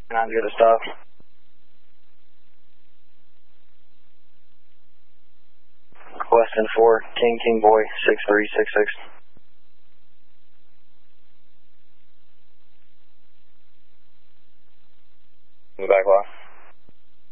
9's good to stop. Weston 4, King Boy, 6366. Move back low.